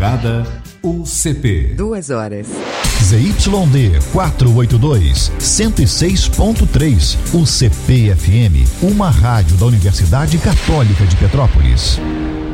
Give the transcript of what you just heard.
Estrada UCP. 2 horas. ZYD 482, 106.3, UCP FM, uma rádio da Universidade Católica de Petrópolis.